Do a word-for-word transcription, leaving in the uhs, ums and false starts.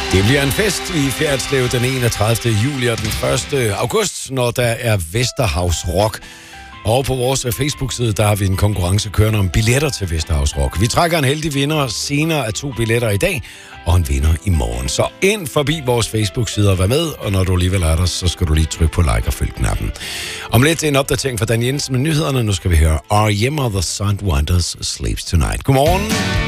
Det bliver en fest i Fjerritslev den enogtredivte juli og den første august, når der er Vesterhavs Rock. Og på vores Facebook-side, der har vi en konkurrence kørende om billetter til Vesterhavs Rock. Vi trækker en heldig vinder senere af to billetter i dag, og en vinder i morgen. Så ind forbi vores Facebook-side og vær med, og når du alligevel er der, så skal du lige trykke på like og følg knappen. Om lidt en opdatering fra Dan Jensen med nyhederne. Nu skal vi høre R E M og The Sun Wonders Sleeps Tonight. Godmorgen.